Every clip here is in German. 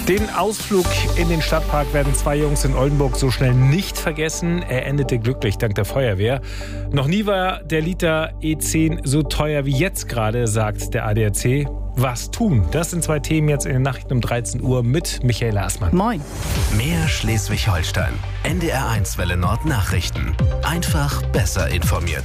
Den Ausflug in den Stadtpark werden zwei Jungs in Oldenburg so schnell nicht vergessen. Er endete glücklich dank der Feuerwehr. Noch nie war der Liter E10 so teuer wie jetzt gerade, sagt der ADAC. Was tun? Das sind zwei Themen jetzt in den Nachrichten um 13 Uhr mit Michaela Assmann. Moin. Mehr Schleswig-Holstein. NDR1 Welle Nord Nachrichten. Einfach besser informiert.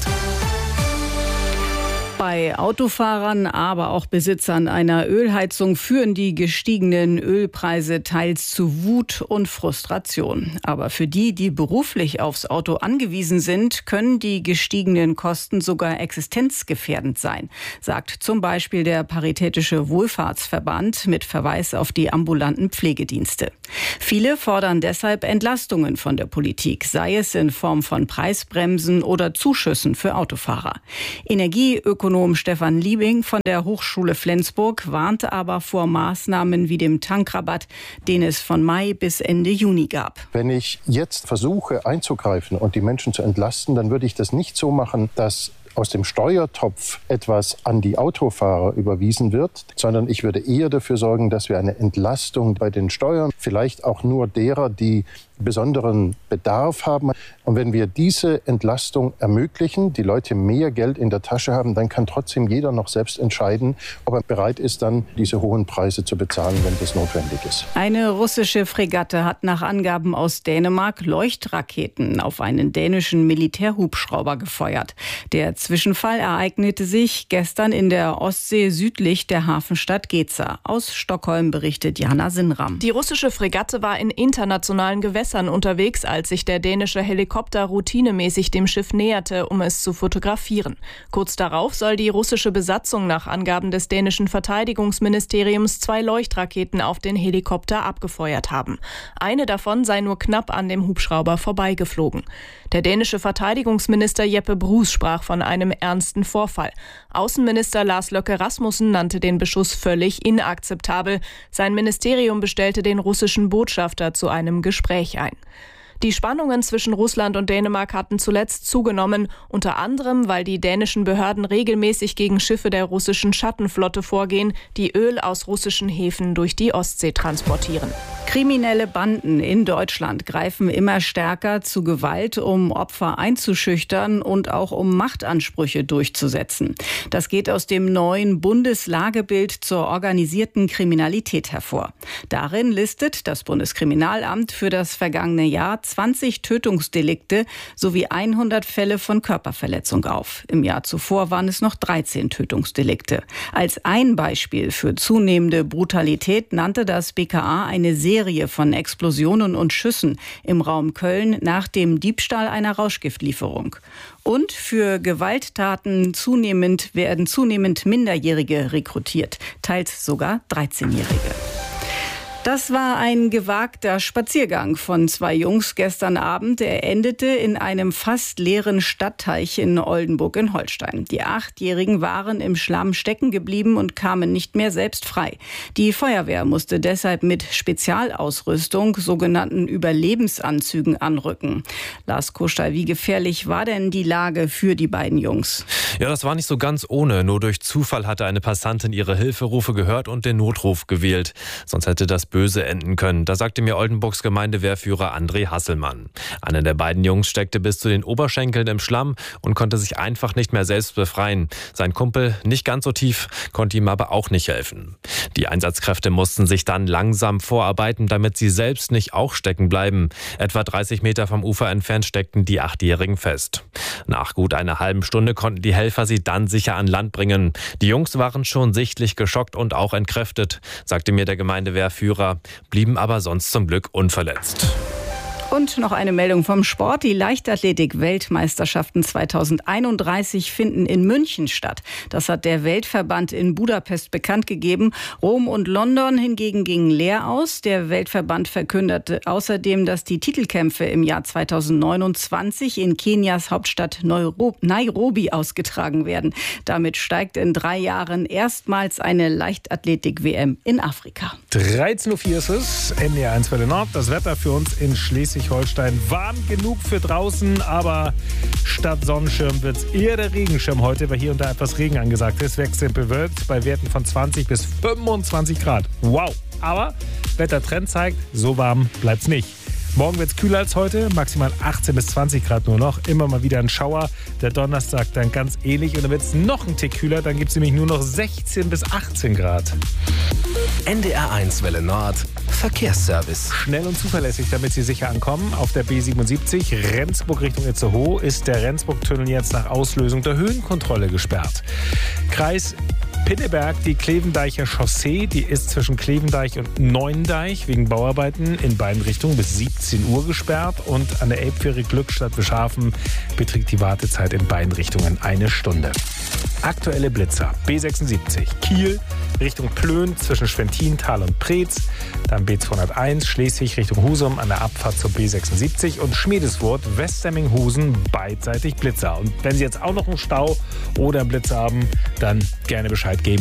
Bei Autofahrern, aber auch Besitzern einer Ölheizung führen die gestiegenen Ölpreise teils zu Wut und Frustration. Aber für die, die beruflich aufs Auto angewiesen sind, können die gestiegenen Kosten sogar existenzgefährdend sein, sagt zum Beispiel der Paritätische Wohlfahrtsverband mit Verweis auf die ambulanten Pflegedienste. Viele fordern deshalb Entlastungen von der Politik, sei es in Form von Preisbremsen oder Zuschüssen für Autofahrer. Energieökonom Stefan Liebing von der Hochschule Flensburg warnte aber vor Maßnahmen wie dem Tankrabatt, den es von Mai bis Ende Juni gab. Wenn ich jetzt versuche einzugreifen und die Menschen zu entlasten, dann würde ich das nicht so machen, dass aus dem Steuertopf etwas an die Autofahrer überwiesen wird, sondern ich würde eher dafür sorgen, dass wir eine Entlastung bei den Steuern, vielleicht auch nur derer, die besonderen Bedarf haben. Und wenn wir diese Entlastung ermöglichen, die Leute mehr Geld in der Tasche haben, dann kann trotzdem jeder noch selbst entscheiden, ob er bereit ist, dann diese hohen Preise zu bezahlen, wenn das notwendig ist. Eine russische Fregatte hat nach Angaben aus Dänemark Leuchtraketen auf einen dänischen Militärhubschrauber gefeuert. Der Zwischenfall ereignete sich gestern in der Ostsee südlich der Hafenstadt Geza. Aus Stockholm berichtet Jana Sinnram. Die russische Fregatte war in internationalen Gewässern unterwegs, als sich der dänische Helikopter routinemäßig dem Schiff näherte, um es zu fotografieren. Kurz darauf soll die russische Besatzung nach Angaben des dänischen Verteidigungsministeriums 2 Leuchtraketen auf den Helikopter abgefeuert haben. Eine davon sei nur knapp an dem Hubschrauber vorbeigeflogen. Der dänische Verteidigungsminister Jeppe Bruus sprach von einem ernsten Vorfall. Außenminister Lars Løkke Rasmussen nannte den Beschuss völlig inakzeptabel. Sein Ministerium bestellte den russischen Botschafter zu einem Gespräch ein. Die Spannungen zwischen Russland und Dänemark hatten zuletzt zugenommen, unter anderem, weil die dänischen Behörden regelmäßig gegen Schiffe der russischen Schattenflotte vorgehen, die Öl aus russischen Häfen durch die Ostsee transportieren. Kriminelle Banden in Deutschland greifen immer stärker zu Gewalt, um Opfer einzuschüchtern und auch um Machtansprüche durchzusetzen. Das geht aus dem neuen Bundeslagebild zur organisierten Kriminalität hervor. Darin listet das Bundeskriminalamt für das vergangene Jahr 20 Tötungsdelikte sowie 100 Fälle von Körperverletzung auf. Im Jahr zuvor waren es noch 13 Tötungsdelikte. Als ein Beispiel für zunehmende Brutalität nannte das BKA eine Serie von Explosionen und Schüssen im Raum Köln nach dem Diebstahl einer Rauschgiftlieferung. Und für Gewalttaten werden zunehmend Minderjährige rekrutiert, teils sogar 13-Jährige. Das war ein gewagter Spaziergang von zwei Jungs gestern Abend. Er endete in einem fast leeren Stadtteich in Oldenburg in Holstein. Die 8-Jährigen waren im Schlamm stecken geblieben und kamen nicht mehr selbst frei. Die Feuerwehr musste deshalb mit Spezialausrüstung, sogenannten Überlebensanzügen, anrücken. Lars Koschal, wie gefährlich war denn die Lage für die beiden Jungs? Ja, das war nicht so ganz ohne. Nur durch Zufall hatte eine Passantin ihre Hilferufe gehört und den Notruf gewählt. Sonst hätte das böse enden können. Das sagte mir Oldenburgs Gemeindewehrführer André Hasselmann. Einer der beiden Jungs steckte bis zu den Oberschenkeln im Schlamm und konnte sich einfach nicht mehr selbst befreien. Sein Kumpel, nicht ganz so tief, konnte ihm aber auch nicht helfen. Die Einsatzkräfte mussten sich dann langsam vorarbeiten, damit sie selbst nicht auch stecken bleiben. Etwa 30 Meter vom Ufer entfernt steckten die 8-Jährigen fest. Nach gut einer halben Stunde konnten die Helfer sie dann sicher an Land bringen. Die Jungs waren schon sichtlich geschockt und auch entkräftet, sagte mir der Gemeindewehrführer, blieben aber sonst zum Glück unverletzt. Und noch eine Meldung vom Sport. Die Leichtathletik-Weltmeisterschaften 2031 finden in München statt. Das hat der Weltverband in Budapest bekannt gegeben. Rom und London hingegen gingen leer aus. Der Weltverband verkündete außerdem, dass die Titelkämpfe im Jahr 2029 in Kenias Hauptstadt Nairobi ausgetragen werden. Damit steigt in 3 Jahren erstmals eine Leichtathletik-WM in Afrika. 13.04 Uhr ist es, NDR1 Welle Nord. Das Wetter für uns in Schleswig-Holstein warm genug für draußen, aber statt Sonnenschirm wird es eher der Regenschirm heute, weil hier und da etwas Regen angesagt ist. Wechselnd bewölkt bei Werten von 20 bis 25 Grad. Wow! Aber Wettertrend zeigt, so warm bleibt's nicht. Morgen wird es kühler als heute, maximal 18 bis 20 Grad nur noch. Immer mal wieder ein Schauer. Der Donnerstag dann ganz ähnlich. Und dann wird es noch ein Tick kühler. Dann gibt es nämlich nur noch 16 bis 18 Grad. NDR1 Welle Nord. Verkehrsservice. Schnell und zuverlässig, damit Sie sicher ankommen. Auf der B77 Rendsburg Richtung Itzehoe ist der Rendsburg-Tunnel jetzt nach Auslösung der Höhenkontrolle gesperrt. Kreis Pinneberg, die Klevendeicher Chaussee, die ist zwischen Klevendeich und Neuendeich wegen Bauarbeiten in beiden Richtungen bis 17 Uhr gesperrt. Und an der Elbfähre Glückstadt-Beschafen beträgt die Wartezeit in beiden Richtungen 1 Stunde. Aktuelle Blitzer. B76 Kiel Richtung Plön zwischen Schwentintal und Preetz. Dann B201 Schleswig Richtung Husum an der Abfahrt zur B76 und Schmiedeswurth Westemming-Husen beidseitig Blitzer. Und wenn Sie jetzt auch noch einen Stau oder einen Blitzer haben, dann gerne Bescheid geben.